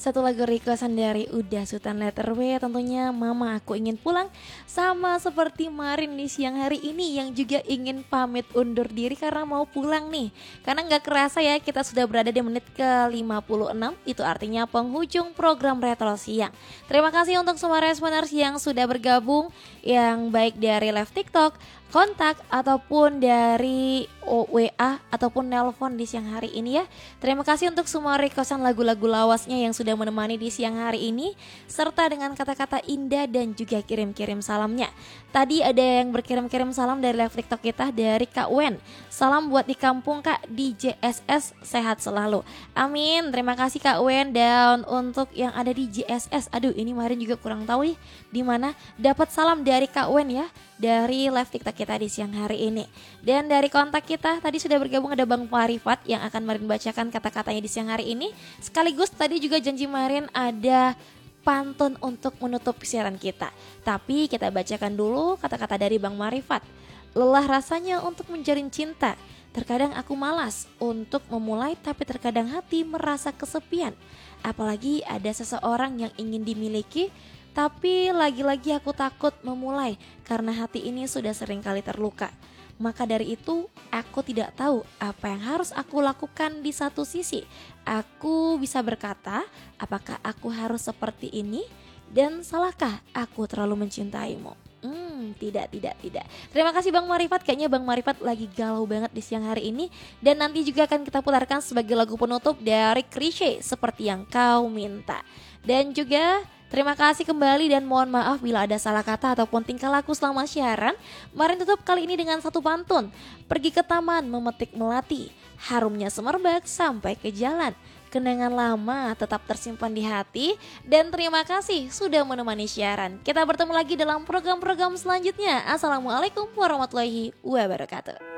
Satu lagu requestan dari Uda Sultan Letter W, tentunya Mama Aku Ingin Pulang. Sama seperti Marin di siang hari ini yang juga ingin pamit undur diri karena mau pulang nih. Karena gak kerasa ya kita sudah berada di menit ke-56, itu artinya penghujung program Retro Siang. Terima kasih untuk semua responers yang sudah bergabung, yang baik dari live TikTok, kontak ataupun dari WA ataupun nelpon di siang hari ini ya. Terima kasih untuk semua requestan lagu-lagu lawasnya yang sudah menemani di siang hari ini, serta dengan kata-kata indah dan juga kirim-kirim salamnya. Tadi ada yang berkirim-kirim salam dari live TikTok kita dari Kak Wen. Salam buat di kampung Kak, di JSS sehat selalu. Amin. Terima kasih Kak Wen. Dan untuk yang ada di JSS, aduh ini Marin juga kurang tahu nih di mana. Dapat salam dari Kak Wen ya, dari live TikTok kita di siang hari ini. Dan dari kontak kita tadi sudah bergabung ada Bang Marifat yang akan Marin bacakan kata-katanya di siang hari ini. Sekaligus tadi juga janji Marin ada pantun untuk menutup siaran kita. Tapi kita bacakan dulu kata-kata dari Bang Marifat. Lelah rasanya untuk menjalin cinta. Terkadang aku malas untuk memulai, tapi terkadang hati merasa kesepian. Apalagi ada seseorang yang ingin dimiliki, tapi lagi-lagi aku takut memulai karena hati ini sudah sering kali terluka. Maka dari itu aku tidak tahu apa yang harus aku lakukan. Di satu sisi aku bisa berkata, apakah aku harus seperti ini? Dan salahkah aku terlalu mencintaimu? Tidak. Terima kasih Bang Marifat. Kayaknya Bang Marifat lagi galau banget di siang hari ini. Dan nanti juga akan kita putarkan sebagai lagu penutup dari Krisye, Seperti Yang Kau Minta. Dan juga terima kasih kembali dan mohon maaf bila ada salah kata ataupun tingkah laku selama siaran. Marin tutup kali ini dengan satu pantun. Pergi ke taman memetik melati, harumnya semerbak sampai ke jalan. Kenangan lama tetap tersimpan di hati. Dan terima kasih sudah menemani siaran. Kita bertemu lagi dalam program-program selanjutnya. Assalamualaikum warahmatullahi wabarakatuh.